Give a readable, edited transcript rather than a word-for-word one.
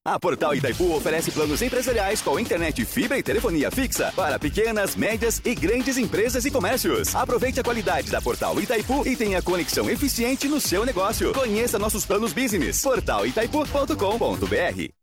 A Portal Itaipu oferece planos empresariais com internet, fibra e telefonia fixa para pequenas, médias e grandes empresas e comércios. Aproveite a qualidade da Portal Itaipu e tenha conexão eficiente no seu negócio. Conheça nossos planos business. portalitaipu.com.br.